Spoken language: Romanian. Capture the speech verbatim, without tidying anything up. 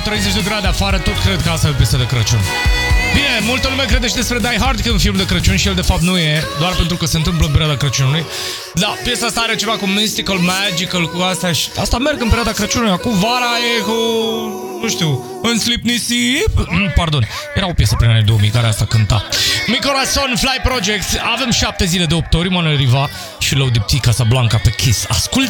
treizeci de grade afară, tot cred că asta e o piesă de Crăciun. Bine, multă lume crede și despre Die Hard că e un film de Crăciun și el de fapt nu e, doar pentru că se întâmplă în perioada Crăciunului. Da, piesa asta are ceva cu mystical, magical, cu asta și asta merg în perioada Crăciunului. Acum vara e cu, nu știu, în slip nisip. Pardon, era o piesă prin anii două mii care asta cânta. Mi Corazon, Fly Project. Avem șapte zile de opt ori, Manuel Riva și Low Dipti, Casablanca pe Kiss. Ascult